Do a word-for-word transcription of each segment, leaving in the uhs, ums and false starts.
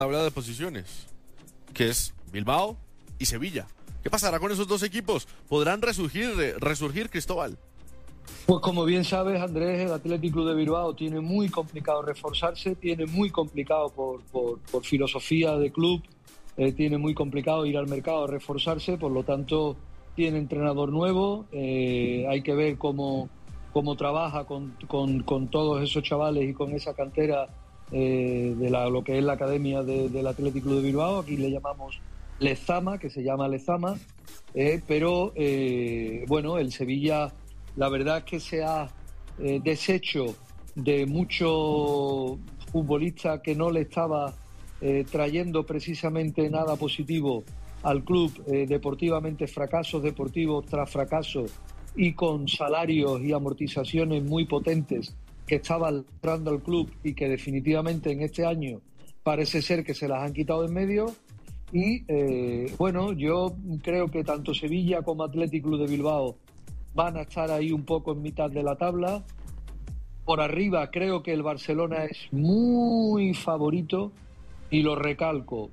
tabla de posiciones, que es Bilbao y Sevilla. ¿Qué pasará con esos dos equipos? ¿Podrán resurgir, resurgir Cristóbal? Pues como bien sabes, Andrés, el Athletic Club de Bilbao tiene muy complicado reforzarse, tiene muy complicado por, por, por filosofía de club, eh, tiene muy complicado ir al mercado a reforzarse, por lo tanto tiene entrenador nuevo, eh, hay que ver cómo, cómo trabaja con, con, con todos esos chavales y con esa cantera eh, de la, lo que es la academia de, del Athletic Club de Bilbao. Aquí le llamamos Lezama, que se llama Lezama, eh, pero eh, bueno, el Sevilla, la verdad es que se ha eh, deshecho de muchos futbolistas que no le estaba eh, trayendo precisamente nada positivo al club, eh, deportivamente, fracasos deportivos tras fracasos y con salarios y amortizaciones muy potentes que estaban entrando al club y que definitivamente en este año parece ser que se las han quitado en medio. Y eh, bueno, yo creo que tanto Sevilla como Athletic Club de Bilbao van a estar ahí un poco en mitad de la tabla. Por arriba creo que el Barcelona es muy favorito, y lo recalco,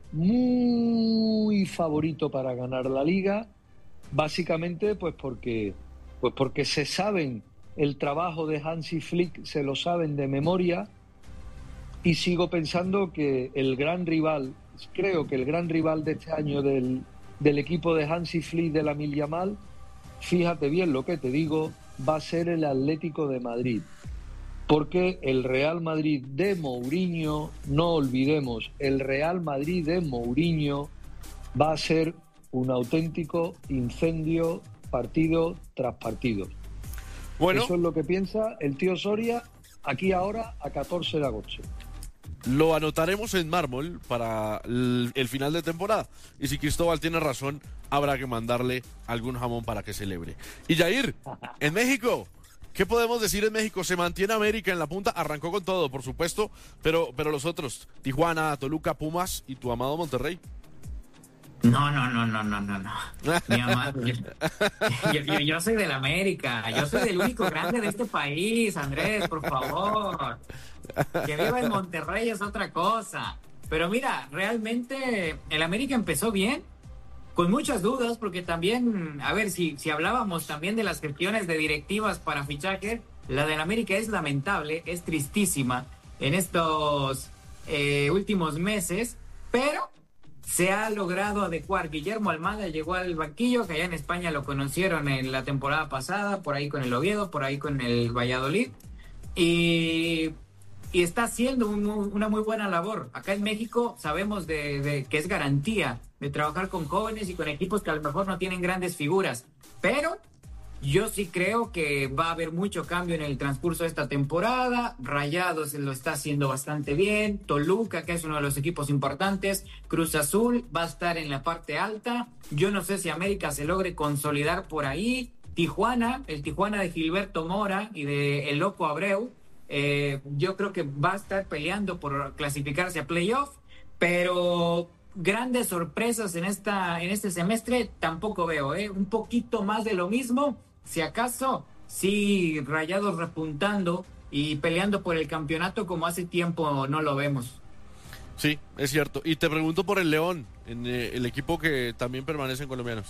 muy favorito para ganar la Liga, básicamente pues porque, pues porque se saben el trabajo de Hansi Flick, se lo saben de memoria, y sigo pensando que el gran rival, creo que el gran rival de este año del, del equipo de Hansi Flick de la Yamal, fíjate bien lo que te digo, va a ser el Atlético de Madrid. Porque el Real Madrid de Mourinho, no olvidemos, el Real Madrid de Mourinho va a ser un auténtico incendio partido tras partido. Bueno, eso es lo que piensa el tío Soria aquí ahora a catorce de agosto. Lo anotaremos en mármol para el, el final de temporada. Y si Cristóbal tiene razón, habrá que mandarle algún jamón para que celebre. Y Jair, en México, ¿qué podemos decir en México? Se mantiene América en la punta, arrancó con todo, por supuesto, pero, pero los otros, Tijuana, Toluca, Pumas y tu amado Monterrey. No, no, no, no, no, no, no. Mi amado, yo, yo, yo, yo soy del América, yo soy del único grande de este país, Andrés, por favor. Que viva en Monterrey es otra cosa. Pero mira, realmente el América empezó bien, con muchas dudas, porque también, a ver, si, si hablábamos también de las gestiones de directivas para fichaje, la del América es lamentable, es tristísima en estos eh, últimos meses, pero se ha logrado adecuar. Guillermo Almada llegó al banquillo, que allá en España lo conocieron en la temporada pasada, por ahí con el Oviedo, por ahí con el Valladolid, y... y está haciendo un, una muy buena labor. Acá en México sabemos de, de que es garantía de trabajar con jóvenes y con equipos que a lo mejor no tienen grandes figuras, pero yo sí creo que va a haber mucho cambio en el transcurso de esta temporada. Rayados lo está haciendo bastante bien, Toluca, que es uno de los equipos importantes, Cruz Azul va a estar en la parte alta, yo no sé si América se logre consolidar por ahí, Tijuana, el Tijuana de Gilberto Mora y de El Loco Abreu, Eh, yo creo que va a estar peleando por clasificarse a playoff, pero grandes sorpresas en esta en este semestre tampoco veo, ¿eh? Un poquito más de lo mismo, si acaso, sí, Rayados repuntando y peleando por el campeonato como hace tiempo no lo vemos. Sí, es cierto. Y te pregunto por el León, en eh, el equipo que también permanecen colombianos.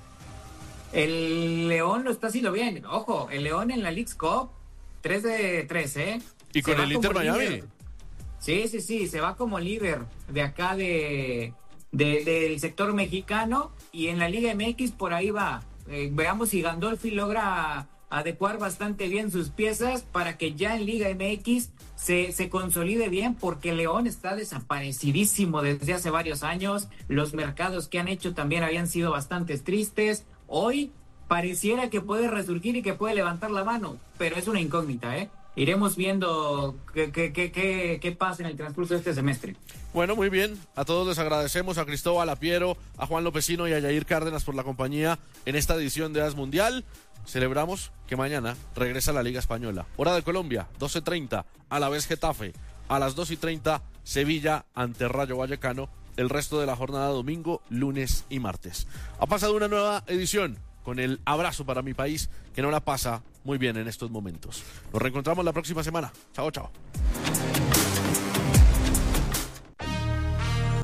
El León lo está haciendo bien, ojo, el León en la Leagues Cup tres de tres, ¿eh? Y con el Inter Miami. Líder. Sí, sí, sí, se va como líder de acá de, de del sector mexicano, y en la Liga M X por ahí va. Eh, veamos si Gandolfi logra adecuar bastante bien sus piezas para que ya en Liga M X se, se consolide bien, porque León está desaparecidísimo desde hace varios años. Los mercados que han hecho también habían sido bastante tristes. Hoy pareciera que puede resurgir y que puede levantar la mano, pero es una incógnita, ¿eh? Iremos viendo qué, qué, qué, qué, qué pasa en el transcurso de este semestre. Bueno, muy bien. A todos les agradecemos, a Cristóbal, a Piero, a Juan Lopecino y a Jair Cárdenas por la compañía en esta edición de As Mundial. Celebramos que mañana regresa la Liga Española. Hora de Colombia, doce treinta, a la vez Getafe. A las dos y treinta, Sevilla ante Rayo Vallecano. El resto de la jornada domingo, lunes y martes. Ha pasado una nueva edición con el abrazo para mi país, que no la pasa muy bien en estos momentos. Nos reencontramos la próxima semana. Chao, chao.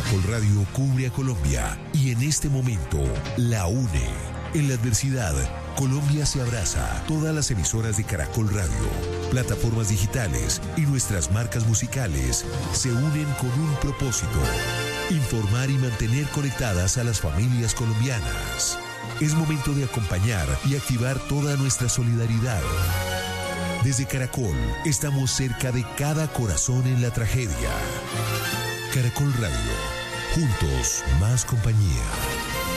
Caracol Radio cubre a Colombia y en este momento la une. En la adversidad, Colombia se abraza. Todas las emisoras de Caracol Radio, plataformas digitales y nuestras marcas musicales se unen con un propósito: informar y mantener conectadas a las familias colombianas. Es momento de acompañar y activar toda nuestra solidaridad. Desde Caracol, estamos cerca de cada corazón en la tragedia. Caracol Radio, juntos, más compañía.